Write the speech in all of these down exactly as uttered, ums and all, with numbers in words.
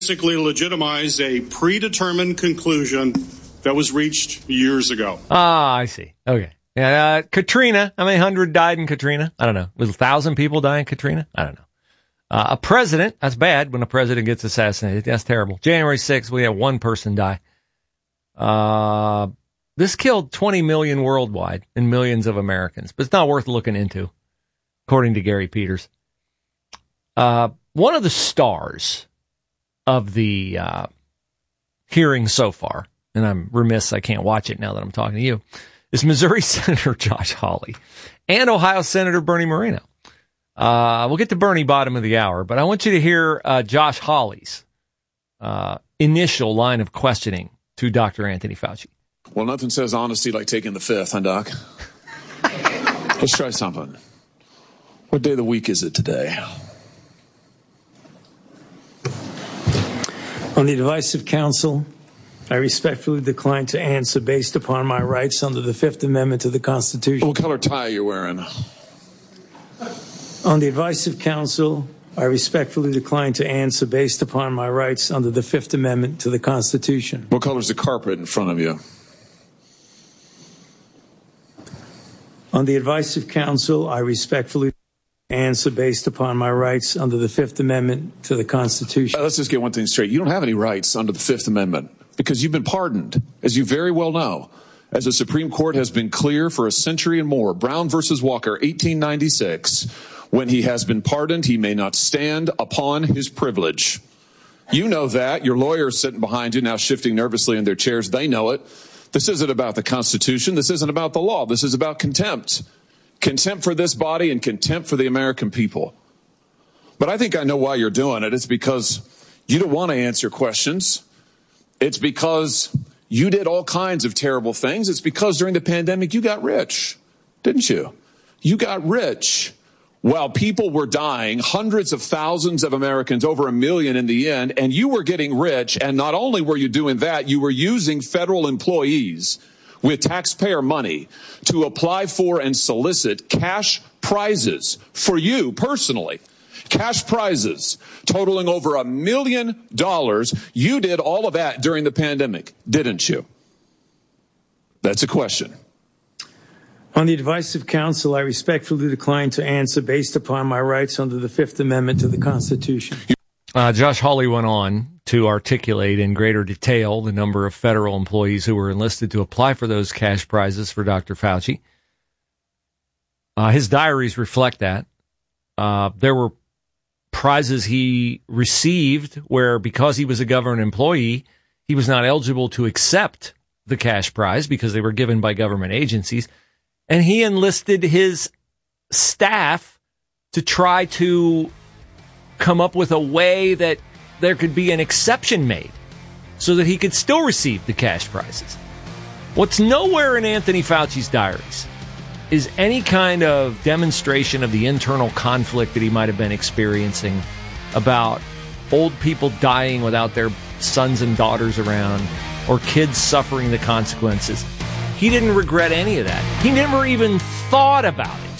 basically legitimize a predetermined conclusion that was reached years ago. Ah, I see. Okay. Yeah, uh, Katrina. How many hundred died in Katrina? I don't know. Was a thousand people die in Katrina? I don't know. Uh, a president. That's bad when a president gets assassinated. That's terrible. January sixth, we had one person die. Uh, this killed twenty million worldwide and millions of Americans, but it's not worth looking into, according to Gary Peters. Uh, one of the stars of the uh, hearing so far, and I'm remiss I can't watch it now that I'm talking to you, is Missouri Senator Josh Hawley and Ohio Senator Bernie Moreno. Uh, we'll get to Bernie bottom of the hour, but I want you to hear uh, Josh Hawley's uh, initial line of questioning to Doctor Anthony Fauci. Well, nothing says honesty like taking the fifth, huh, Doc? Let's try something. What day of the week is it today? On the advice of counsel, I respectfully decline to answer based upon my rights under the Fifth Amendment to the Constitution. What color tie are you wearing? On the advice of counsel, I respectfully decline to answer based upon my rights under the Fifth Amendment to the Constitution. What color is the carpet in front of you? On the advice of counsel, I respectfully answer based upon my rights under the Fifth Amendment to the Constitution. Uh, let's just get one thing straight. You don't have any rights under the Fifth Amendment because you've been pardoned, as you very well know. As the Supreme Court has been clear for a century and more, Brown versus Walker, eighteen ninety-six, when he has been pardoned, he may not stand upon his privilege. You know that. Your lawyers sitting behind you now shifting nervously in their chairs. They know it. This isn't about the Constitution. This isn't about the law. This is about contempt. Contempt for this body and contempt for the American people. But I think I know why you're doing it. It's because you don't want to answer questions. It's because you did all kinds of terrible things. It's because during the pandemic, you got rich, didn't you? You got rich while people were dying, hundreds of thousands of Americans, over a million in the end, and you were getting rich. And not only were you doing that, you were using federal employees with taxpayer money to apply for and solicit cash prizes for you personally. Cash prizes totaling over a million dollars. You did all of that during the pandemic, didn't you? That's a question. On the advice of counsel, I respectfully decline to answer based upon my rights under the Fifth Amendment to the Constitution. Uh, Josh Hawley went on to articulate in greater detail the number of federal employees who were enlisted to apply for those cash prizes for Doctor Fauci. Uh, his diaries reflect that. Uh, there were prizes he received where, because he was a government employee, he was not eligible to accept the cash prize because they were given by government agencies. And he enlisted his staff to try to come up with a way that there could be an exception made so that he could still receive the cash prizes. What's nowhere in Anthony Fauci's diaries is any kind of demonstration of the internal conflict that he might have been experiencing about old people dying without their sons and daughters around or kids suffering the consequences. He didn't regret any of that. He never even thought about it.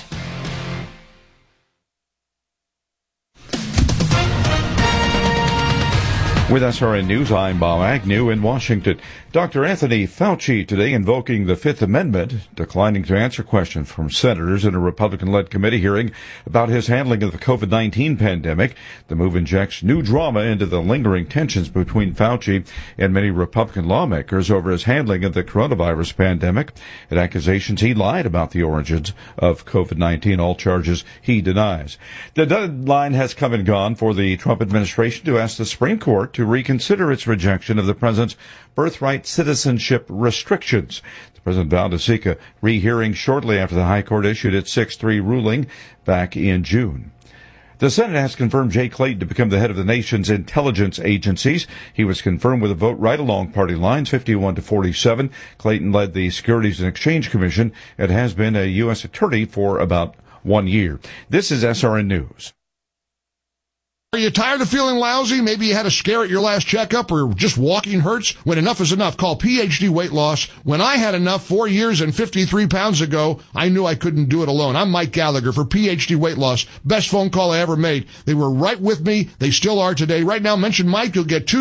With S R N News, I'm Bob Agnew in Washington. Doctor Anthony Fauci today invoking the Fifth Amendment, declining to answer questions from senators in a Republican-led committee hearing about his handling of the covid nineteen pandemic. The move injects new drama into the lingering tensions between Fauci and many Republican lawmakers over his handling of the coronavirus pandemic and accusations he lied about the origins of covid nineteen, all charges he denies. The deadline has come and gone for the Trump administration to ask the Supreme Court to to reconsider its rejection of the president's birthright citizenship restrictions. The president vowed to seek a rehearing shortly after the High Court issued its six three ruling back in June. The Senate has confirmed Jay Clayton to become the head of the nation's intelligence agencies. He was confirmed with a vote right along party lines, fifty-one to forty-seven. Clayton led the Securities and Exchange Commission and has been a U S attorney for about one year. This is S R N News. Are you tired of feeling lousy? Maybe you had a scare at your last checkup or just walking hurts? When enough is enough, call P H D Weight Loss. When I had enough four years and fifty-three pounds ago, I knew I couldn't do it alone. I'm Mike Gallagher for P H D Weight Loss. Best phone call I ever made. They were right with me. They still are today. Right now, mention Mike, you'll get two